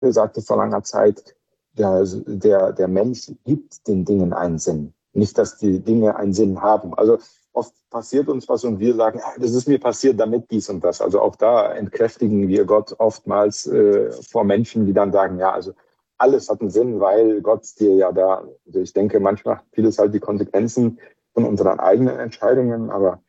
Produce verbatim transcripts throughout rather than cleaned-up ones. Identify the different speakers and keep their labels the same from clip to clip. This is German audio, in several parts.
Speaker 1: sagte vor langer Zeit, der, der, der Mensch gibt den Dingen einen Sinn. Nicht, dass die Dinge einen Sinn haben. Also oft passiert uns was und wir sagen, ah, das ist mir passiert, damit dies und das. Also auch da entkräftigen wir Gott oftmals äh, vor Menschen, die dann sagen, ja, also alles hat einen Sinn, weil Gott dir ja da, also ich denke, manchmal hat vieles halt die Konsequenzen von unseren eigenen Entscheidungen, aber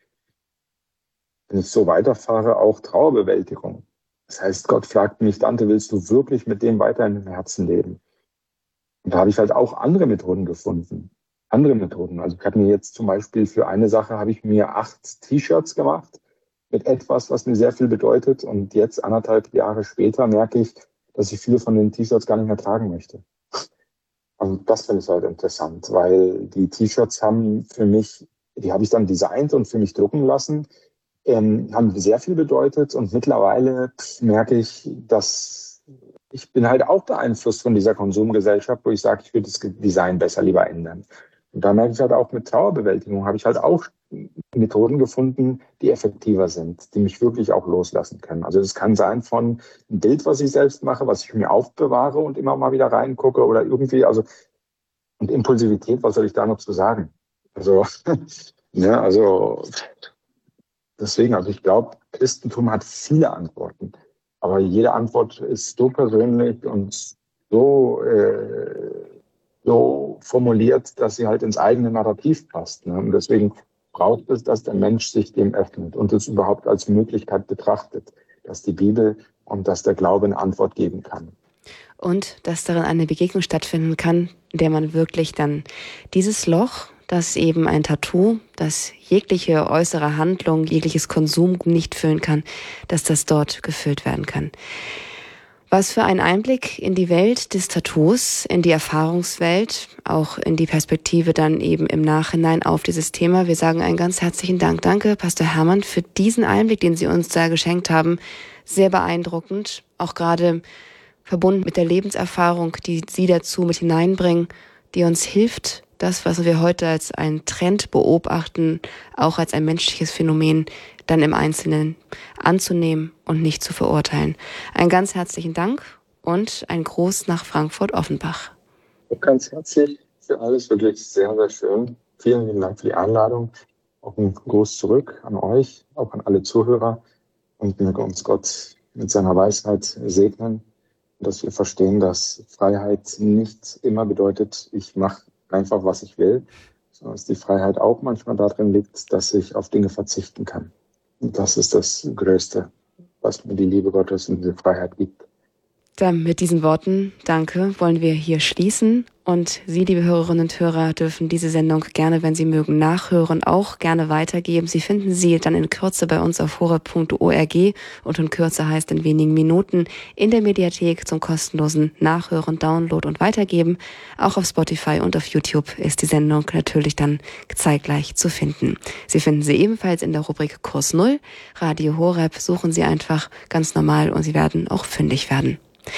Speaker 1: wenn ich so weiterfahre, auch Trauerbewältigung. Das heißt, Gott fragt mich, Dante, willst du wirklich mit dem weiter in deinem Herzen leben? Und da habe ich halt auch andere Methoden gefunden. Andere Methoden. Also ich habe mir jetzt zum Beispiel für eine Sache habe ich mir acht T-Shirts gemacht mit etwas, was mir sehr viel bedeutet. Und jetzt anderthalb Jahre später merke ich, dass ich viele von den T-Shirts gar nicht mehr tragen möchte. Also das finde ich halt interessant, weil die T-Shirts haben für mich, die habe ich dann designt und für mich drucken lassen, ähm, haben sehr viel bedeutet. Und mittlerweile merke ich, dass ich bin halt auch beeinflusst von dieser Konsumgesellschaft, wo ich sage, ich würde das Design besser lieber ändern. Und da merke ich halt auch mit Trauerbewältigung, habe ich halt auch Methoden gefunden, die effektiver sind, die mich wirklich auch loslassen können. Also es kann sein von ein Bild, was ich selbst mache, was ich mir aufbewahre und immer mal wieder reingucke oder irgendwie, also und Impulsivität, was soll ich da noch zu sagen? Also, ja, also deswegen, also ich glaube, Christentum hat viele Antworten. Aber jede Antwort ist so persönlich und so, äh, so formuliert, dass sie halt ins eigene Narrativ passt. Ne? Und deswegen braucht es, dass der Mensch sich dem öffnet und es überhaupt als Möglichkeit betrachtet, dass die Bibel und dass der Glaube eine Antwort geben kann.
Speaker 2: Und dass darin eine Begegnung stattfinden kann, in der man wirklich dann dieses Loch, das eben ein Tattoo, das jegliche äußere Handlung, jegliches Konsum nicht füllen kann, dass das dort gefüllt werden kann. Was für ein Einblick in die Welt des Tattoos, in die Erfahrungswelt, auch in die Perspektive dann eben im Nachhinein auf dieses Thema. Wir sagen einen ganz herzlichen Dank. Danke, Pastor Hermann, für diesen Einblick, den Sie uns da geschenkt haben. Sehr beeindruckend, auch gerade verbunden mit der Lebenserfahrung, die Sie dazu mit hineinbringen, die uns hilft, das, was wir heute als einen Trend beobachten, auch als ein menschliches Phänomen, dann im Einzelnen anzunehmen und nicht zu verurteilen. Einen ganz herzlichen Dank und ein Gruß nach Frankfurt-Offenbach.
Speaker 1: Ganz herzlich für alles, wirklich sehr, sehr schön. Vielen lieben Dank für die Einladung. Auch ein Gruß zurück an euch, auch an alle Zuhörer. Und möge uns Gott mit seiner Weisheit segnen, dass wir verstehen, dass Freiheit nicht immer bedeutet, ich mache einfach, was ich will, sondern dass die Freiheit auch manchmal darin liegt, dass ich auf Dinge verzichten kann. Und das ist das Größte, was mir die Liebe Gottes und diese Freiheit gibt.
Speaker 2: Dann mit diesen Worten, danke, wollen wir hier schließen. Und Sie, liebe Hörerinnen und Hörer, dürfen diese Sendung gerne, wenn Sie mögen, nachhören, auch gerne weitergeben. Sie finden sie dann in Kürze bei uns auf horeb punkt org und in Kürze heißt in wenigen Minuten in der Mediathek zum kostenlosen Nachhören, Download und Weitergeben. Auch auf Spotify und auf YouTube ist die Sendung natürlich dann zeitgleich zu finden. Sie finden sie ebenfalls in der Rubrik Kurs Null. Radio Horeb suchen Sie einfach ganz normal und Sie werden auch fündig werden.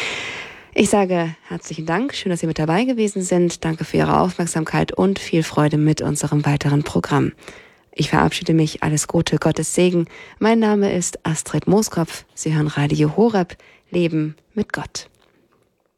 Speaker 2: Ich sage herzlichen Dank, schön, dass Sie mit dabei gewesen sind. Danke für Ihre Aufmerksamkeit und viel Freude mit unserem weiteren Programm. Ich verabschiede mich, alles Gute, Gottes Segen. Mein Name ist Astrid Mooskopf. Sie hören Radio Horeb, Leben mit Gott.